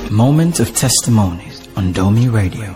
Moment of Testimonies on Domi Radio.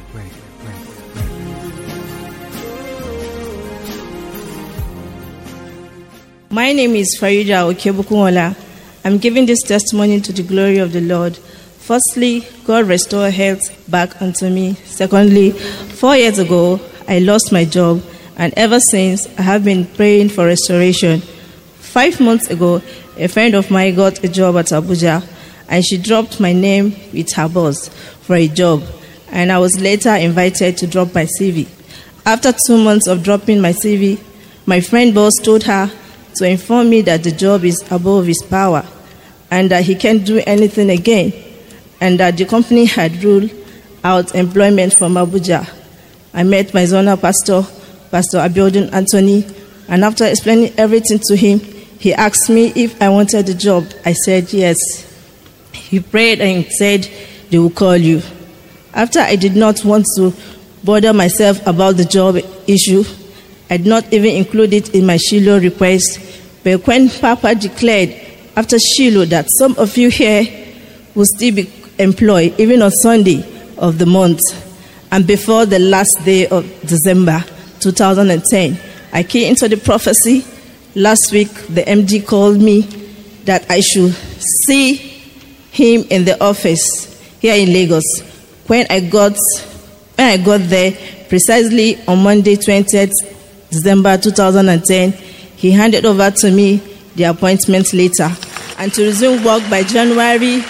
My name is Farida Okebukunwola. I'm giving this testimony to the glory of the Lord. Firstly, God restored health back unto me. Secondly, 4 years ago, I lost my job, and ever since, I have been praying for restoration. 5 months ago, a friend of mine got a job at Abuja, and she dropped my name with her boss for a job, and I was later invited to drop my CV. After 2 months of dropping my CV, my friend boss told her to inform me that the job is above his power and that he can't do anything again, and that the company had ruled out employment from Abuja. I met my zonal pastor, Pastor Abiodun Anthony, and after explaining everything to him, he asked me if I wanted the job. I said yes. He prayed and said they will call you. After I did not want to bother myself about the job issue, I did not even include it in my Shiloh request. But when Papa declared after Shiloh that some of you here will still be employed even on Sunday of the month and before the last day of December 2010, I came into the prophecy. Last week, the MD called me that I should see him in the office here in Lagos. When I got there, precisely on Monday, 20th December 2010, he handed over to me the appointment letter, and to resume work by January.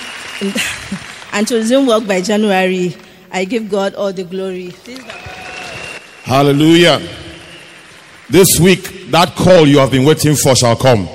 I give God all the glory. Hallelujah. This week, that call you have been waiting for shall come.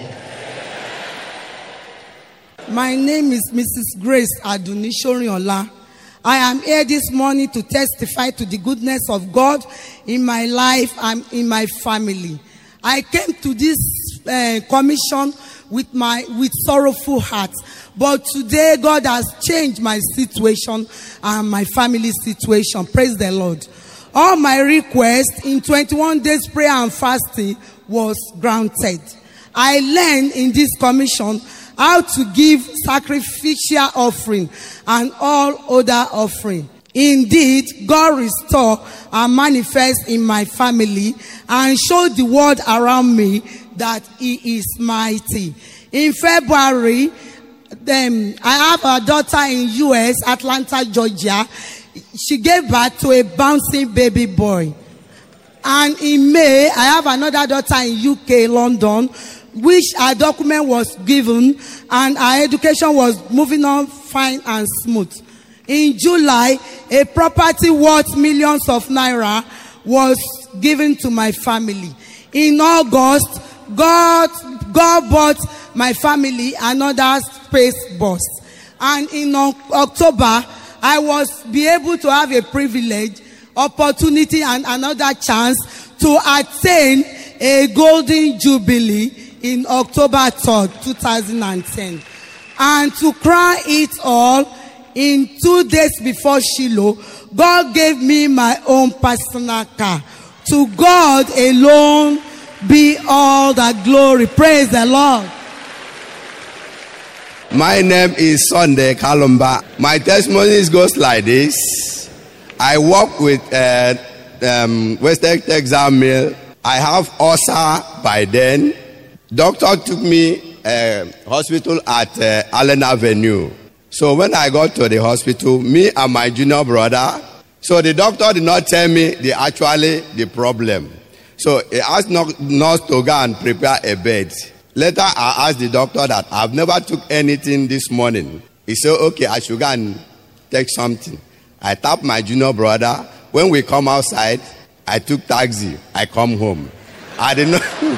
My name is Mrs. Grace Aduni Shoriola. I am here this morning to testify to the goodness of God in my life and in my family. I came to this commission with sorrowful heart, but today God has changed my situation and my family situation. Praise the Lord. All my requests in 21 days prayer and fasting was granted. I learned in this commission how to give sacrificial offering and all other offering. Indeed, God restore and manifest in my family and show the world around me that He is mighty. In February, I have a daughter in US, Atlanta, Georgia. She gave birth to a bouncing baby boy. And in May, I have another daughter in UK, London, which her document was given and her education was moving on fine and smooth. In July, a property worth millions of naira was given to my family. In August, God bought my family another space bus. And in October, I was able to have a privilege, opportunity, and another chance to attain a golden jubilee in October 3rd, 2010. And to crown it all, in 2 days before Shiloh, God gave me my own personal car. To God alone be all the glory. Praise the Lord. My name is Sunday Kalumba. My testimony goes like this. I work with Western Texas Mill. I have ulcer by then. Doctor took me hospital at Allen Avenue. So when I got to the hospital, me and my junior brother, so the doctor did not tell me the problem. So he asked nurse to go and prepare a bed. Later I asked the doctor that I've never took anything this morning. He said, okay, I should go and take something. I tapped my junior brother. When we come outside, I took taxi. I come home. I did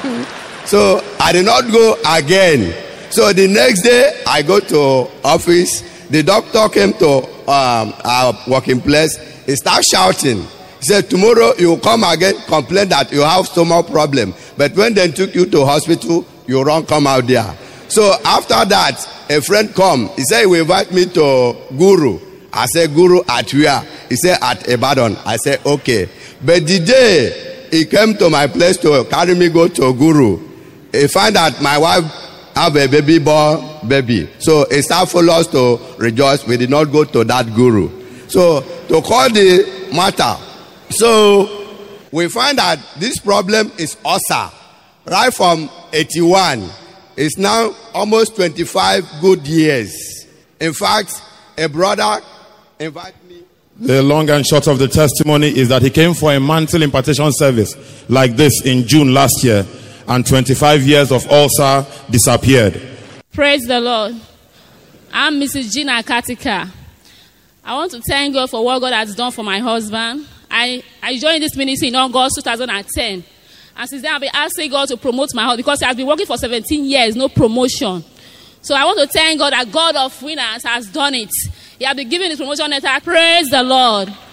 not go again. So the next day, I go to office. The doctor came to our working place. He started shouting. He said, tomorrow you will come again, complain that you have stomach problem. But when they took you to hospital, you don't come out there. So after that, a friend come. He said, he will invite me to Guru. I said, Guru at where? He said, at Ibadan. I said, okay. But the day he came to my place to carry me go to Guru, he found that my wife have a baby. So it's time for us to rejoice. We did not go to that guru. So to call the matter, so we find that this problem is ulcer. Right from 81, it's now almost 25 good years. In fact, a brother invited me. The long and short of the testimony is that he came for a mantle impartation service like this in June last year, and 25 years of ulcer disappeared. Praise the Lord. I'm Mrs. Gina Katika. I want to thank God for what God has done for my husband. I joined this ministry in August 2010. And since then, I've been asking God to promote my husband because he has been working for 17 years, no promotion. So I want to thank God that God of winners has done it. He has been giving his promotion letter. Praise the Lord.